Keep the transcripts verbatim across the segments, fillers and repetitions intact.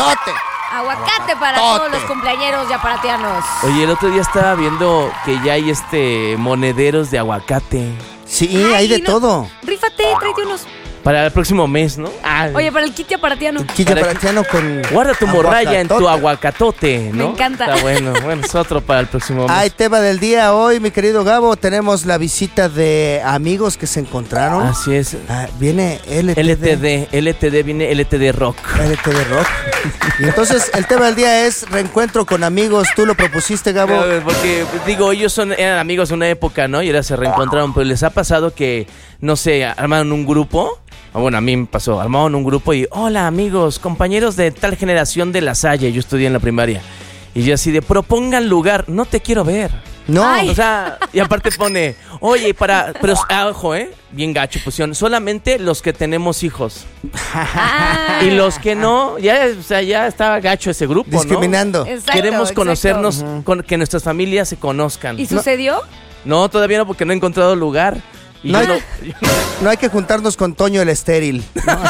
aguacatote. Aguacate para todos los cumpleañeros yaparatianos. Oye, el otro día estaba viendo que ya hay este monederos de aguacate. Sí, Ay, hay de no, todo. Rífate, tráete unos. Para el próximo mes, ¿no? Ah, Oye, para el kit yaparatiano. Kit yaparatiano con guarda tu morralla en tu aguacatote, ¿no? Me encanta. Está bueno, bueno, es otro para el próximo mes. Hay tema del día hoy, mi querido Gabo. Tenemos la visita de amigos que se encontraron. Así es. Ah, viene L T D. L T D, L T D, viene L T D Rock. L T D Rock. Y entonces el tema del día es reencuentro con amigos. ¿Tú lo propusiste, Gabo? No, porque, digo, ellos son, eran amigos en una época, ¿no? Y ahora se reencontraron, pero les ha pasado que, no sé, armaron un grupo. Bueno, a mí me pasó, armaron un grupo y, hola amigos, compañeros de tal generación de La Salle, yo estudié en la primaria. Y yo así de, propongan lugar, no te quiero ver. No. Ay. O sea, y aparte pone, oye, para, pero, ah, ojo, ¿eh? Bien gacho, pusieron, solamente los que tenemos hijos. Ah. Y los que no, ya, o sea, ya estaba gacho ese grupo, discriminando. ¿no? Exacto, Queremos exacto. conocernos, uh-huh. con, que nuestras familias se conozcan. ¿Y sucedió? No, no, todavía no, porque no he encontrado lugar. Y no, yo hay, no, yo no hay que juntarnos con Toño el estéril.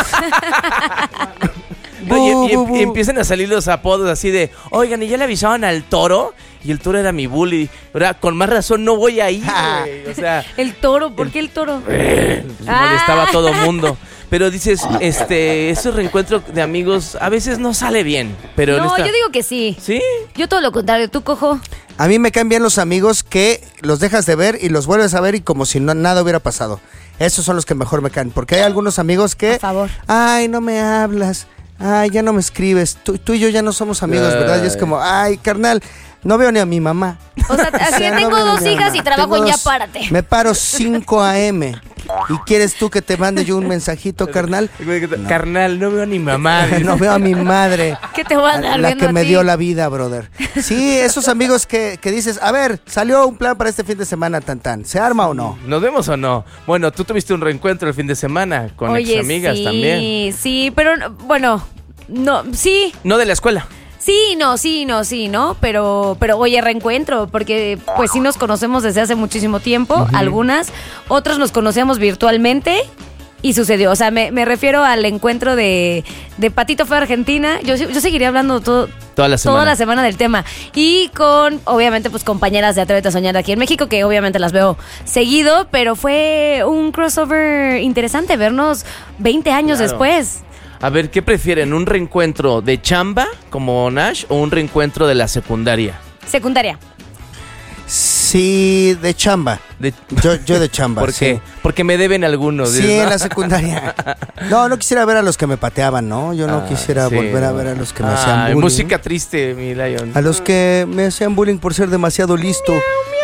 No, y, y, y, y empiezan a salir los apodos así de, oigan, ¿y ya le avisaban al toro? Y el toro era mi bully. Ahora, con más razón no voy ahí, güey. O sea, el toro, ¿por el, qué el toro? Eh, pues ah. molestaba a todo mundo. Pero dices, este, ese reencuentro de amigos a veces no sale bien. Pero no, esta... yo digo que sí. ¿Sí? Yo todo lo contrario, ¿tú, Cojo? A mí me caen bien los amigos que los dejas de ver y los vuelves a ver y como si no, nada hubiera pasado. Esos son los que mejor me caen. Porque hay algunos amigos que... Por favor. Ay, no me hablas. Ay, ya no me escribes. Tú, tú y yo ya no somos amigos, ay. ¿verdad? Y es como, ay, carnal, no veo ni a mi mamá. O sea, así o sea, tengo no dos hijas y trabajo en Ya Párate. Me paro cinco a eme. ¿Y quieres tú que te mande yo un mensajito, carnal? No. Carnal, no veo a mi mamá. No veo a mi madre. ¿Qué te voy a dar? La que me ti? dio la vida, brother. Sí, esos amigos que, que dices, a ver, salió un plan para este fin de semana, tan tan. ¿Se arma o no? ¿Nos vemos o no? Bueno, tú tuviste un reencuentro el fin de semana con Oye, ex amigas sí, también. Sí, sí, pero bueno, no, sí. No de la escuela. Sí, no, sí, no, sí, ¿no? Pero, pero oye, reencuentro, porque pues sí nos conocemos desde hace muchísimo tiempo, uh-huh. algunas, otros nos conocemos virtualmente y sucedió. O sea, me, me refiero al encuentro de, de Patito Feo Argentina. Yo, yo seguiría hablando todo, toda la semana. toda la semana del tema. Y con, obviamente, pues compañeras de Atrévete a Soñar aquí en México, que obviamente las veo seguido, pero fue un crossover interesante vernos veinte años claro. después. A ver, ¿qué prefieren? ¿Un reencuentro de chamba, como Nash, o un reencuentro de la secundaria? Secundaria. Sí, de chamba. De... Yo, yo de chamba. ¿Por qué? Sí. Porque me deben algunos. Sí, ¿no? En la secundaria. No, no quisiera ver a los que me pateaban, ¿no? Yo no ah, quisiera sí, volver a ver a los que me ah, hacían bullying. Música triste, mi Lion. A los que me hacían bullying por ser demasiado listo.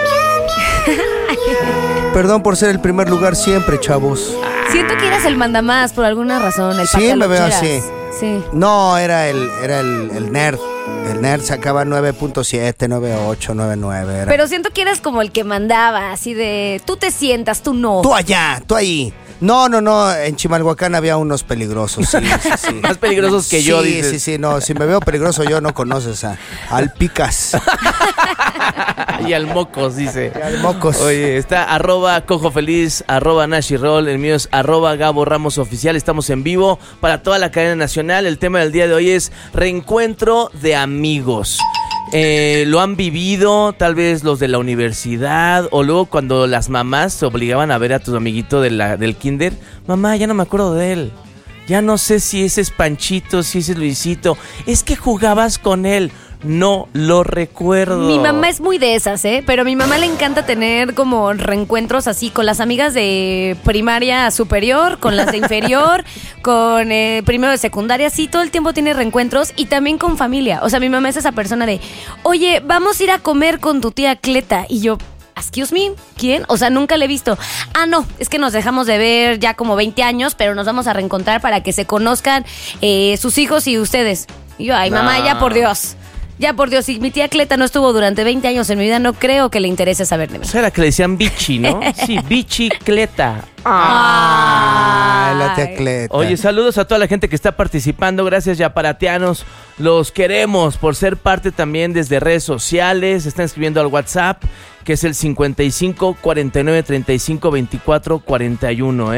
Perdón por ser el primer lugar siempre, chavos. Siento que eras el mandamás por alguna razón. El sí, me veo así. Sí. No, era el, era el, el nerd. El nerd sacaba nueve punto siete, nueve punto ocho, nueve punto nueve. Era. Pero siento que eras como el que mandaba, así de, tú te sientas, tú no. Tú allá, tú ahí. No, no, no, en Chimalhuacán había unos peligrosos, sí, sí, sí. Más peligrosos que yo, sí, dices. Sí, sí, sí, no, si me veo peligroso yo no conoces a al Picas. Y al Mocos, dice. Y al Mocos. Oye, está arroba Cojo Feliz, arroba Nash y Roll, el mío es arroba Gabo Ramos Oficial, estamos en vivo para toda la cadena nacional. El tema del día de hoy es reencuentro de amigos. Eh, lo han vivido, tal vez los de la universidad, o luego cuando las mamás se obligaban a ver a tu amiguito de la, del kinder. Mamá, ya no me acuerdo de él. Ya no sé si ese es Panchito, si ese es Luisito. Es que jugabas con él. No lo recuerdo. Mi mamá es muy de esas, ¿eh? Pero a mi mamá le encanta tener como reencuentros así con las amigas de primaria superior, con las de inferior, con eh, primero de secundaria. Sí, todo el tiempo tiene reencuentros y también con familia. O sea, mi mamá es esa persona de, oye, vamos a ir a comer con tu tía Cleta. Y yo, excuse me, ¿quién? O sea, nunca le he visto. Ah, no, es que nos dejamos de ver ya como veinte años, pero nos vamos a reencontrar para que se conozcan eh, sus hijos y ustedes. Y yo, ay, mamá, no. ya por Dios. Ya, por Dios, si mi tía Cleta no estuvo durante veinte años en mi vida, no creo que le interese saber de mí. O sea, era que le decían Bichi, ¿no? Sí, Bichi Cleta. Ah, la tía Cleta. Oye, saludos a toda la gente que está participando. Gracias, yaparatianos. Los queremos por ser parte también desde redes sociales. Están escribiendo al WhatsApp, que es el cincuenta y cinco, cuarenta y nueve, treinta y cinco, veinticuatro, cuarenta y uno, ¿eh?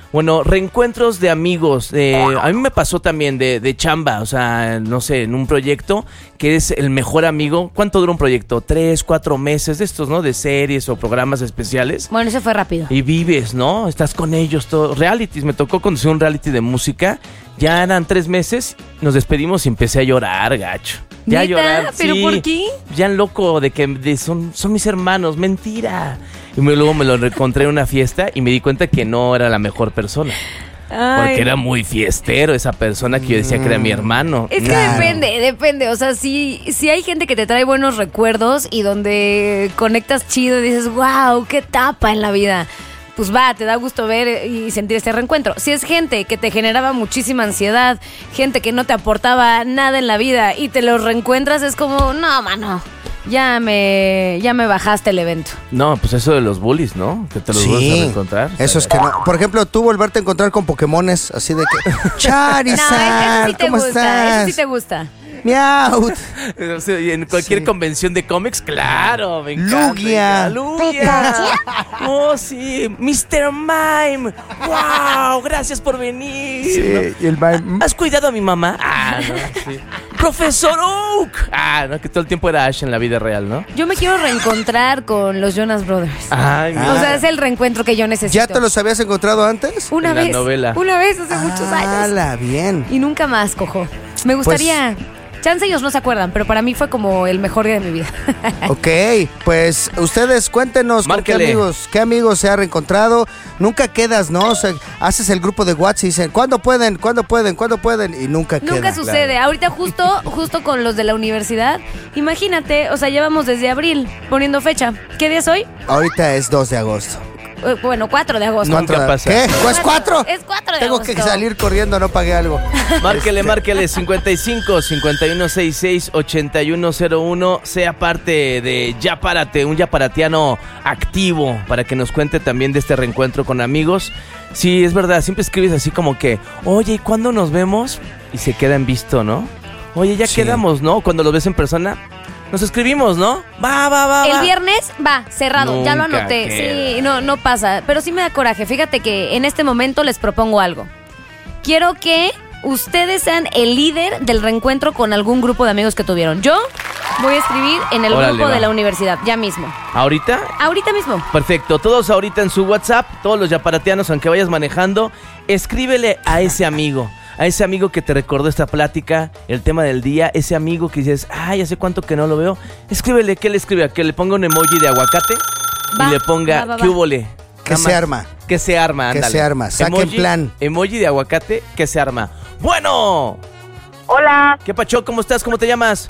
Bueno, reencuentros de amigos. Eh, a mí me pasó también de, de chamba, o sea, no sé, en un proyecto que es el mejor amigo. ¿Cuánto dura un proyecto? Tres, cuatro meses de estos, ¿no? De series o programas especiales. Bueno, eso fue rápido. Y vives, ¿no? Estás con ellos, todo. Realities, me tocó conducir un reality de música. Ya eran tres meses, nos despedimos y empecé a llorar, gacho. Ya a ¿Neta? llorar, ¿Pero sí. por qué? Ya loco de que de- son, son mis hermanos, mentira. Y me- luego me lo encontré en una fiesta y me di cuenta que no era la mejor persona. Ay. Porque era muy fiestero esa persona que yo decía que era mi hermano. Es que Claro. depende, depende. O sea, si, si hay gente que te trae buenos recuerdos y donde conectas chido y dices, wow, qué etapa en la vida. Pues va, te da gusto ver y sentir este reencuentro. Si es gente que te generaba muchísima ansiedad, gente que no te aportaba nada en la vida y te los reencuentras, es como, no, mano, ya me, ya me bajaste el evento. No, pues eso de los bullies, ¿no? Que te los vas a Sí, reencontrar. eso es que no. Por ejemplo, tú volverte a encontrar con Pokémones, así de que, No, Charizard, eso sí te ¿cómo gusta, estás? eso sí te gusta. Miau. O sea, y en cualquier Sí. convención de cómics, claro, me encanta. Lugia. Lugia. Oh, sí. mister Mime. Wow, gracias por venir. Sí, y el ma- ¿Has cuidado a mi mamá? Ah, no, sí. Profesor Oak. Ah, no, que todo el tiempo era Ash en la vida real, ¿no? Yo me quiero reencontrar con los Jonas Brothers. Ay, Ah. O sea, es el reencuentro que yo necesito. ¿Ya te los habías encontrado antes? Una en la vez. novela. Una vez hace muchos años. ¡Hala, bien! Y nunca más, cojo. Me gustaría. Chance ellos no se acuerdan, pero para mí fue como el mejor día de mi vida. Ok, pues ustedes cuéntenos con qué Márquele. amigos, qué amigos se ha reencontrado. Nunca quedas, ¿no? O sea, haces el grupo de WhatsApp y dicen, ¿cuándo pueden? ¿Cuándo pueden? ¿Cuándo pueden? Y nunca queda. Nunca sucede. Ahorita justo, justo con los de la universidad, imagínate, o sea, llevamos desde abril poniendo fecha. ¿Qué día es hoy? Ahorita es dos de agosto. Eh, bueno, cuatro de agosto. Nunca Cuatro de- pasa. ¿Qué? ¿Pues cuatro? Es cuatro de Tengo agosto. que salir corriendo, no pagué algo. Márquele, márquele cincuenta y cinco, cincuenta y uno sesenta y seis, ochenta y uno cero uno. Sea parte de Ya Párate, un yaparatiano activo, para que nos cuente también de este reencuentro con amigos. Sí, es verdad, siempre escribes así como que, oye, ¿y cuándo nos vemos? Y se queda en visto, ¿no? Oye, ya Sí. quedamos, ¿no? Cuando lo ves en persona, nos escribimos, ¿no? Va, va, va, El va. viernes va, cerrado, ya lo Nunca anoté. queda. Sí, no, no pasa. Pero sí me da coraje. Fíjate que en este momento les propongo algo. Quiero que ustedes sean el líder del reencuentro con algún grupo de amigos que tuvieron. Yo voy a escribir en el Órale, grupo va. de la universidad, ya mismo. ¿Ahorita? Ahorita mismo. Perfecto, todos ahorita en su WhatsApp, todos los yaparatianos, aunque vayas manejando, escríbele a ese amigo, a ese amigo que te recordó esta plática, el tema del día, ese amigo que dices, ay, hace cuánto que no lo veo. Escríbele, ¿qué le escribe? Que le ponga un emoji de aguacate Va, y le ponga, va, va, ¿qué va. húbole? Que Nada se más. arma. Que se arma, Que ándale. se arma, saquen plan. Emoji de aguacate, que se arma. Bueno, Hola, ¿qué pacho? ¿Cómo estás? ¿Cómo te llamas?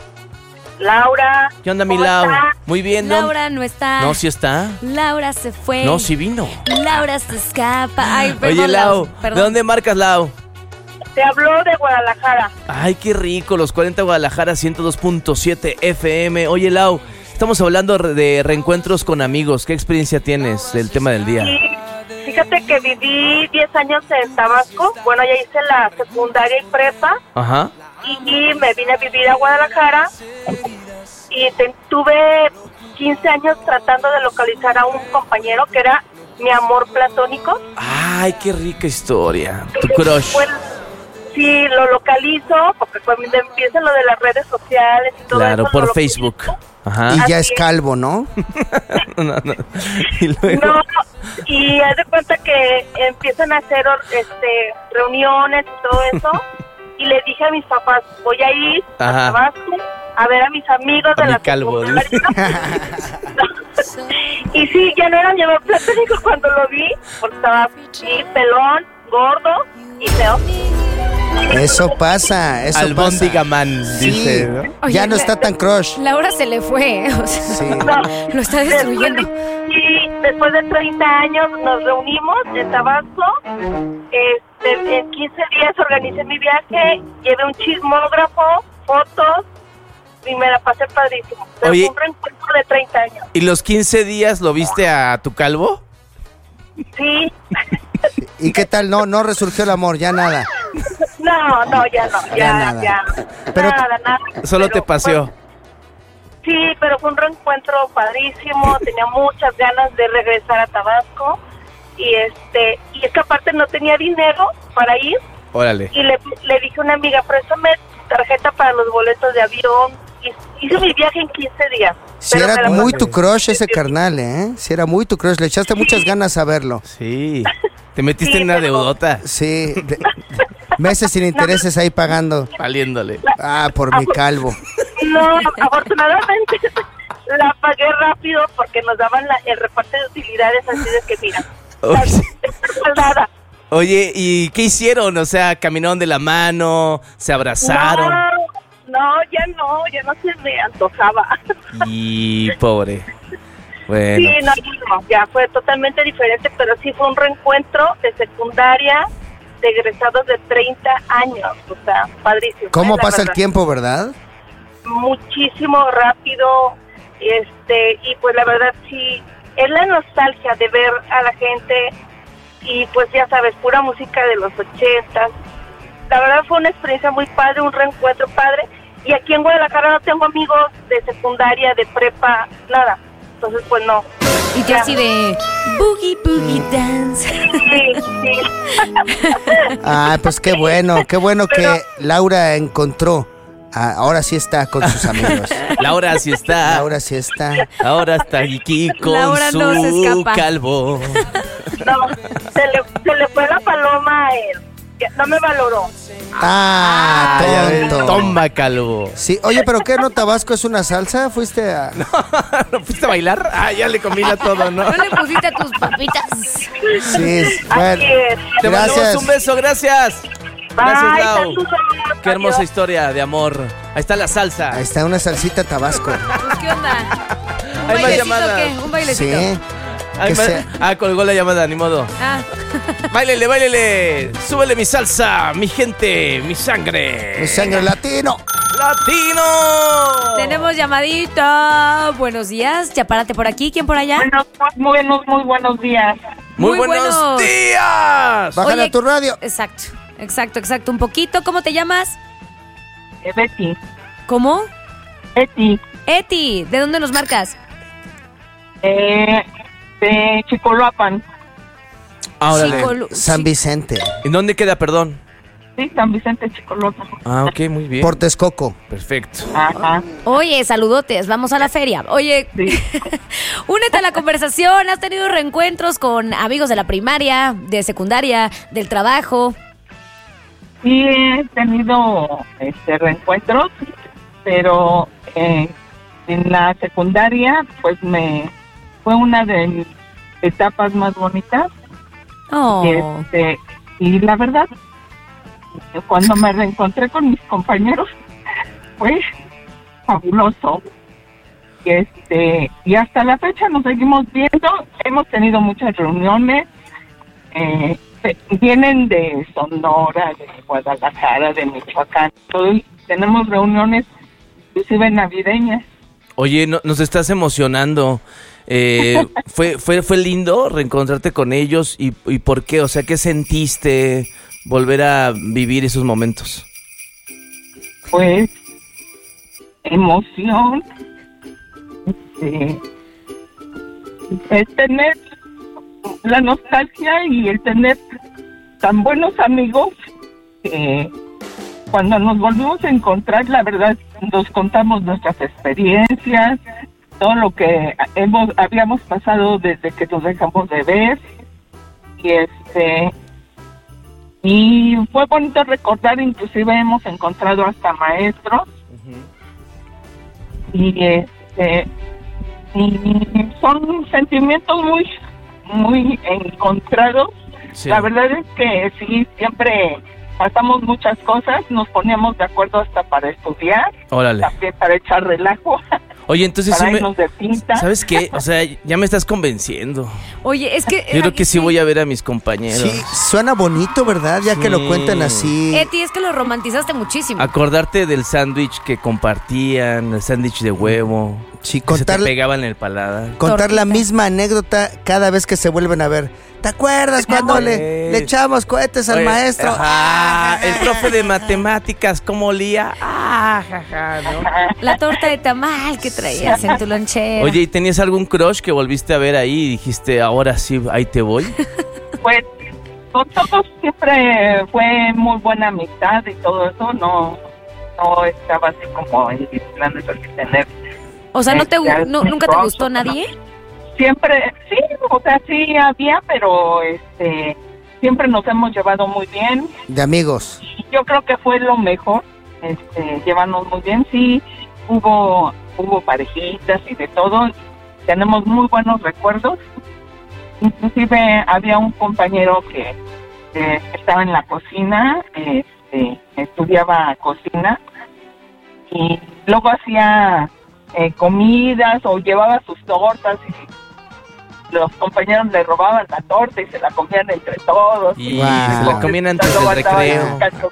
Laura. ¿Qué onda, mi ¿Cómo Lau? estás? Muy bien, ¿no? Laura no está. No, sí está. Laura se fue. No, sí vino. Laura se escapa. Ay, perdón, Oye, Lau, Lau, perdón. ¿de dónde marcas, Lau? Te habló de Guadalajara. Ay, qué rico, los cuarenta Guadalajara ciento dos punto siete F M. Oye, Lau, estamos hablando re- de reencuentros con amigos. ¿Qué experiencia tienes del tema del día? Y fíjate que viví diez años en Tabasco. Bueno, ya hice la secundaria y prepa. Ajá. Y, y me vine a vivir a Guadalajara. Y te- tuve quince años tratando de localizar a un compañero que era mi amor platónico. Ay, qué rica historia. Tu crush. Pues, sí, lo localizo, porque cuando empieza lo de las redes sociales y todo Claro, eso, por lo Facebook. localizo. Ajá. Y ya Así es calvo, ¿no? No, no. Y luego. No, y haz de cuenta que empiezan a hacer or- este reuniones y todo eso. Y le dije a mis papás, voy a ir Ajá. a Tabasco a ver a mis amigos A de mi la calvo, secundaria. Y sí, ya no era mi amor platónico cuando lo vi, porque estaba sí, pelón, gordo y feo. Eso pasa, eso Albóndiga pasa. Man, Sí, dice, ¿no? Oye, ya no la- está tan crush. Laura se le fue. O sea, Sí. No, lo está destruyendo. Después de, sí, después de treinta años nos reunimos en Tabasco. Este, en quince días organicé mi viaje, llevé un chismógrafo, fotos y me la pasé padrísimo. Pero Oye. fue un reencuentro de treinta años. ¿Y los quince días lo viste a tu calvo? Sí. ¿Y qué tal? No, no resurgió el amor, ya nada. No, no, ya no, ya, Ya ya. nada. Pero- nada, nada. Solo Pero te paseó. fue- sí, pero fue un reencuentro padrísimo. Tenía muchas ganas de regresar a Tabasco. y este y es que aparte no tenía dinero para ir. Órale. Y le, le dije a una amiga, préstame tu tarjeta para los boletos de avión. Y hice mi viaje en quince días. Si Pero me era la muy pasé tu crush ese bien. carnal, ¿eh? Si era muy tu crush. Le echaste muchas ganas a verlo. Sí. Te metiste Sí, en una pero- deudota. Sí. de- meses sin intereses ahí pagando. Valiéndole. Ah, por mi calvo. No, afortunadamente la pagué rápido porque nos daban la, el reporte de utilidades así de que mira, Oye. está saldada. Oye, ¿y qué hicieron? O sea, caminaron de la mano, se abrazaron. No, no, ya no, ya no se me antojaba. Y pobre. Bueno. Sí, no, no, ya fue totalmente diferente, pero sí fue un reencuentro de secundaria de egresados de treinta años, o sea, padrísimo. ¿Cómo ¿eh? La pasa el verdad. tiempo, verdad? Muchísimo rápido, este, y pues la verdad sí, es la nostalgia de ver a la gente y pues ya sabes, pura música de los ochentas. La verdad fue una experiencia muy padre, un reencuentro padre, y aquí en Guadalajara no tengo amigos de secundaria, de prepa, nada, entonces pues no. Y tú Ya. así de boogie boogie dance. Sí, sí. Ah, pues qué bueno, qué bueno Pero- que Laura encontró. Ah, ahora sí está con sus amigos. Laura sí está. Laura sí está. Ahora está aquí con Laura su no se escapa. No, calvo. se le, se le fue la paloma a él, ya no me valoró. Ah, Ay, a ver, tonto. toma, calvo. Sí, oye, pero ¿qué no Tabasco es una salsa? ¿Fuiste a...? ¿No fuiste a bailar? Ah, ya le combina todo, ¿no? ¿No le pusiste a tus papitas? Sí, bueno. Así es. Te mandamos Gracias. un beso, gracias. Gracias, Bye, Lau. saludos. Qué hermosa Adiós. historia de amor. Ahí está la salsa. Ahí está una salsita Tabasco. Pues, ¿qué onda? ¿Un Hay más bailecito llamadas. qué? ¿Un bailecito? Sí. Ay, que ma- sea- Ah, colgó la llamada, ni modo. Ah, Báilele, báilele. Súbele mi salsa, mi gente, mi sangre. Mi sangre latino. ¡Latino! tenemos llamadita. Buenos días. Ya párate por aquí. ¿Quién por allá? Buenos, muy buenos, muy buenos días. Muy, Muy buenos, buenos. días. Bájale Oye, a tu radio. Exacto, exacto, exacto. Un poquito. ¿Cómo te llamas? Eh, Betty, ¿Cómo? Betty, Eti. ¿De dónde nos marcas? eh, de Chicoloapan. Órale. Chicolu- San Vicente. ¿En dónde queda, perdón? Sí, San Vicente, Chicoloapan. Ah, ok, muy bien. Por Texcoco. Perfecto. Ajá. Oye, saludotes, vamos a la feria. Oye, Sí. únete a la conversación. ¿Has tenido reencuentros con amigos de la primaria, de secundaria, del trabajo? Sí he tenido este reencuentros, pero eh, en la secundaria pues me fue una de mis etapas más bonitas. Oh. Este, y la verdad, cuando me reencontré con mis compañeros fue fabuloso. Y este y hasta la fecha nos seguimos viendo, hemos tenido muchas reuniones. Eh, vienen de Sonora, de Guadalajara, de Michoacán. Todo, tenemos reuniones inclusive navideñas. Oye, no- nos estás emocionando. Eh, fue, fue, fue lindo reencontrarte con ellos y, y ¿por qué? O sea, ¿qué sentiste volver a vivir esos momentos? Pues emoción, este, el tener la nostalgia y el tener tan buenos amigos que cuando nos volvimos a encontrar, la verdad, nos contamos nuestras experiencias, todo lo que hemos habíamos pasado desde que nos dejamos de ver, y este y fue bonito recordar, inclusive hemos encontrado hasta maestros y este y son sentimientos muy muy encontrados. Sí. La verdad es que sí, siempre pasamos muchas cosas, nos poníamos de acuerdo hasta para estudiar, Órale. también para echar relajo, Oye, entonces sí para me... irnos de pinta. ¿Sabes qué? O sea, ya me estás convenciendo. Oye, es que... Yo creo que sí voy a ver a mis compañeros. Sí, suena bonito, ¿verdad? Ya que lo Sí. cuentan así. Eti, es que lo romantizaste muchísimo. Acordarte del sándwich que compartían, el sándwich de huevo. Sí, Que se contar, te pegaba en el paladar. contar la Tortita. misma anécdota cada vez que se vuelven a ver. ¿Te acuerdas cuando le, le echamos cohetes al Oye, maestro? Ajá, el profe de matemáticas, ¿cómo olía? Ah, jaja, ¿no? La torta de tamal que traías en tu lonchera. Oye, ¿y tenías algún crush que volviste a ver ahí y dijiste, ahora sí, ahí te voy? Pues con todos siempre fue muy buena amistad y todo eso, no no estaba así como en mis planes de tener. O sea, ¿no te, gu- este, no, ¿nunca te gustó nadie? Siempre, sí, o sea, sí había, pero este siempre nos hemos llevado muy bien. De amigos. Y yo creo que fue lo mejor, este, llevarnos muy bien. Sí, hubo hubo parejitas y de todo. Tenemos muy buenos recuerdos. Inclusive había un compañero que eh, estaba en la cocina, este, estudiaba cocina y luego hacía eh, comidas o llevaba sus tortas y los compañeros le robaban la torta y se la comían entre todos. Y Wow. se la comían antes Luego del andaba recreo. buscando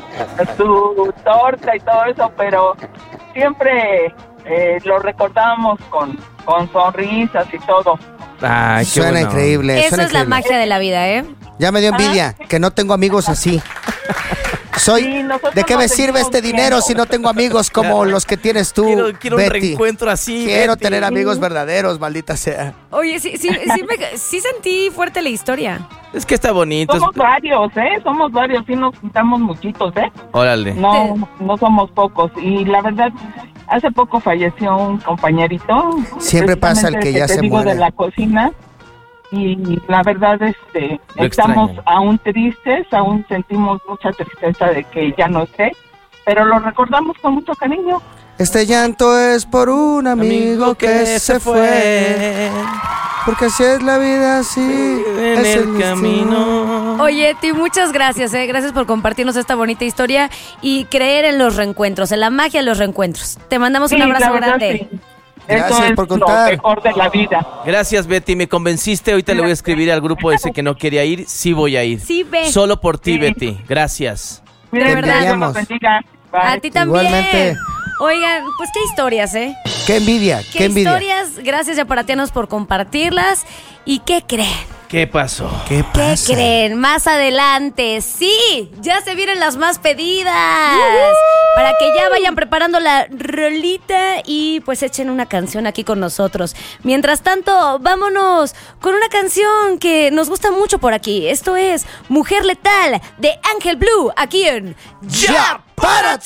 su torta y todo eso, pero siempre eh, lo recordábamos con, con sonrisas y todo. Ay, qué Suena bueno. increíble. Eso suena es la increíble. magia de la vida, ¿eh? Ya me dio envidia, que no tengo amigos así. Soy, Sí, nosotros ¿de qué me nos sirve seguimos este dinero viendo. si no tengo amigos como los que tienes tú, Quiero, quiero un Betty? reencuentro así, Quiero Betty. tener amigos verdaderos, maldita sea. Oye, sí, sí, sí, me- sí sentí fuerte la historia. Es que está bonito. es- Somos varios, ¿eh? Somos varios, sí nos juntamos muchitos, ¿eh? Órale. No, no somos pocos. Y la verdad, hace poco falleció un compañerito. Siempre pasa el que precisamente ya te se digo, muere. de la cocina. Y la verdad, este, Lo estamos extrañan. aún tristes, aún sentimos mucha tristeza de que ya no esté, pero lo recordamos con mucho cariño. Este llanto es por un amigo, que, se fue. Porque así es la vida, así en es el destino. camino. Oye, Ti, muchas gracias, ¿eh? Gracias por compartirnos esta bonita historia y creer en los reencuentros, en la magia de los reencuentros. Te mandamos un Sí, abrazo la verdad, grande. sí. Gracias Eso es por contar. lo mejor de la vida. Gracias, Betty. Me convenciste. Ahorita le voy a escribir al grupo ese que no quería ir. Sí voy a ir. Sí, ve. Solo por ti, Sí. Betty. Gracias. Mira, De verdad. Dios los bendiga. Bye. A ti también. Igualmente. Oigan, pues qué historias, ¿eh? Qué envidia, Qué, qué envidia. historias. Gracias, Yaparatianos, por compartirlas. ¿Y qué creen? ¿Qué pasó? ¿Qué ¿Qué pasa? creen? Más adelante, sí, ya se vienen las más pedidas. Para que ya vayan preparando la rolita y pues echen una canción aquí con nosotros. Mientras tanto, vámonos con una canción que nos gusta mucho por aquí. Esto es Mujer Letal de Ángel Blue, aquí en ¡Ya, párate!